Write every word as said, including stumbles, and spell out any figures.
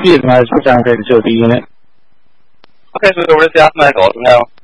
repeat it, Miles. We're down here to the unit. Okay, so over to the medical now.